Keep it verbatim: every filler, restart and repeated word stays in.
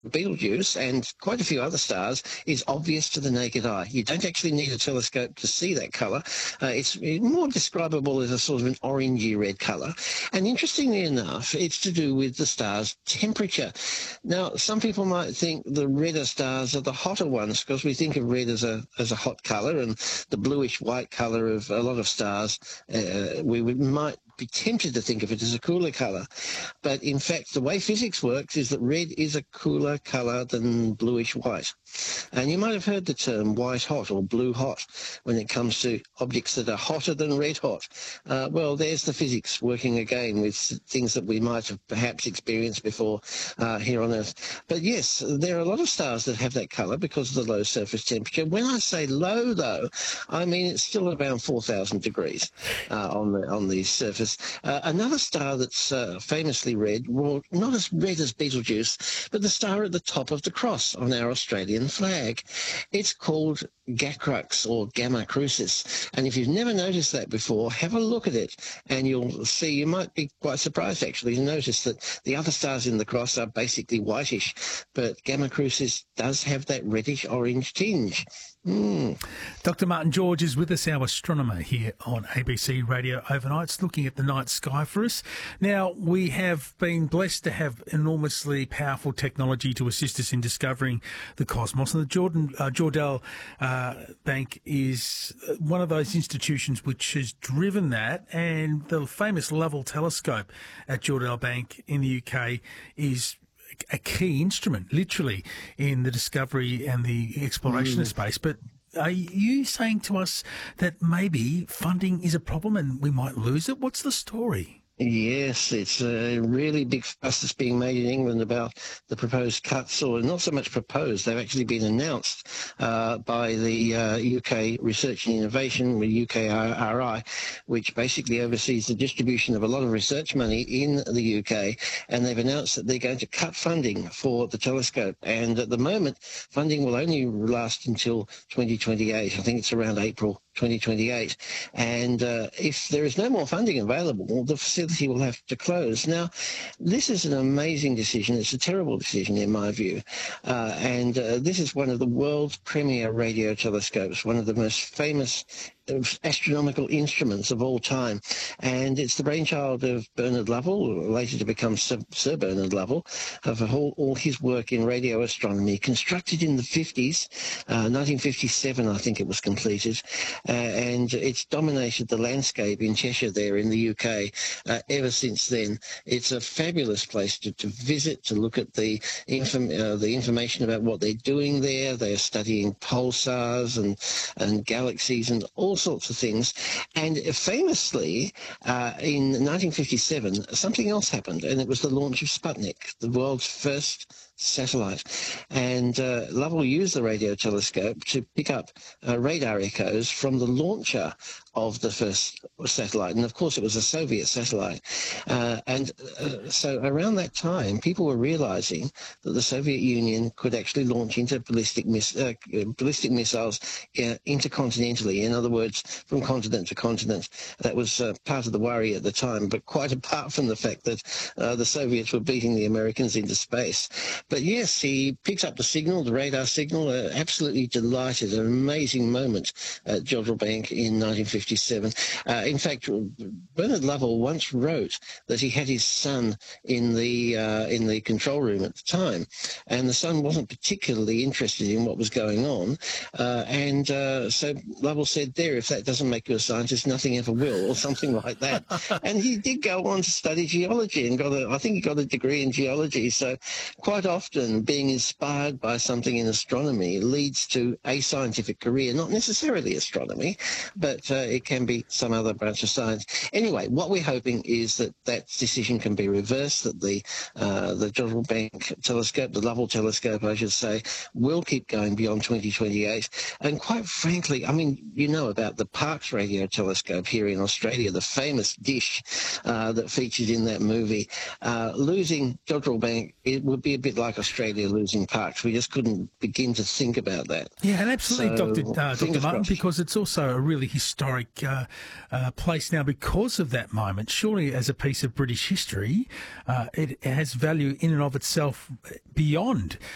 Betelgeuse and quite a few other stars is obvious to the naked eye. You don't actually need a telescope to see that colour. Uh, it's more describable as a sort of an orangey red colour. And interestingly enough, it's to do with the star's temperature. Now, some people might think the redder stars are the hotter ones because we think of red as a as a hot colour, and the bluish white colour of a lot of stars, uh, we would, might be tempted to think of it as a cooler colour. But in fact, the way physics works is that red is a cooler colour than bluish white. And you might have heard the term white hot or blue hot when it comes to objects that are hotter than red hot. Uh, well, there's the physics working again with things that we might have perhaps experienced before uh, here on Earth. But yes, there are a lot of stars that have that colour because of the low surface temperature. When I say low, though, I mean it's still around four thousand degrees uh, on the on the surface. Uh, another star that's uh, famously red, well, not as red as Betelgeuse, but the star at the top of the cross on our Australian flag. It's called G A C R U X or Gamma Crucis. And if you've never noticed that before, have a look at it and you'll see, you might be quite surprised actually to notice that the other stars in the cross are basically whitish, but Gamma Crucis does have that reddish orange tinge. Mm. Doctor Martin George is with us, our astronomer here on A B C Radio Overnights, looking at the night sky for us. Now, we have been blessed to have enormously powerful technology to assist us in discovering the cosmos, and the Jordan uh, Jordell uh, Bank is one of those institutions which has driven that, and the famous Lovell telescope at Jordell Bank in the U K is a key instrument, literally, in the discovery and the exploration mm. of space. But are you saying to us that maybe funding is a problem and we might lose it? What's the story? Yes, it's a really big fuss that's being made in England about the proposed cuts, or not so much proposed, they've actually been announced uh, by the uh, U K Research and Innovation, the U K R I, which basically oversees the distribution of a lot of research money in the U K, and they've announced that they're going to cut funding for the telescope. And at the moment, funding will only last until twenty twenty-eight. I think it's around April twenty twenty-eight, and uh, if there is no more funding available, the facility will have to close. Now, this is an amazing decision. It's a terrible decision in my view, uh, and uh, this is one of the world's premier radio telescopes, one of the most famous astronomical instruments of all time, and it's the brainchild of Bernard Lovell, later to become Sir, Sir Bernard Lovell, of all, all his work in radio astronomy. Constructed in the fifties, uh, nineteen fifty-seven I think it was completed, uh, and it's dominated the landscape in Cheshire there in the U K uh, ever since then. It's a fabulous place to, to visit, to look at the, inform, uh, the information about what they're doing there. They're studying pulsars and, and galaxies and all sorts of things. And famously, uh, in nineteen fifty-seven, something else happened, and it was the launch of Sputnik, the world's first satellite. And uh, Lovell used the radio telescope to pick up uh, radar echoes from the launcher of the first satellite. And of course, it was a Soviet satellite. Uh, and uh, so around that time, people were realizing that the Soviet Union could actually launch into ballistic, mis- uh, ballistic missiles uh, intercontinentally. In other words, from continent to continent. That was uh, part of the worry at the time, but quite apart from the fact that uh, the Soviets were beating the Americans into space. But yes, he picked up the signal, the radar signal, uh, absolutely delighted, an amazing moment at Jodrell Bank in nineteen fifty-seven. Uh, in fact, Bernard Lovell once wrote that he had his son in the uh, in the control room at the time, and the son wasn't particularly interested in what was going on, uh, and uh, so Lovell said, there, if that doesn't make you a scientist, nothing ever will, or something like that. And he did go on to study geology and got a, I think he got a degree in geology. So quite often being inspired by something in astronomy leads to a scientific career, not necessarily astronomy, but uh, it can be some other branch of science. Anyway, what we're hoping is that that decision can be reversed, that the uh, the Jodrell Bank telescope, the Lovell telescope, I should say, will keep going beyond twenty twenty-eight. And quite frankly, I mean, you know about the Parkes radio telescope here in Australia, the famous dish uh, that featured in that movie. Uh, losing Jodrell Bank, it would be a bit like Australia losing Parkes. We just couldn't begin to think about that. Yeah, and absolutely, so, Doctor Uh, Doctor Martin, crossed. because it's also a really historic uh, uh, place now because of that moment. Surely, as a piece of British history, uh, it has value in and of itself beyond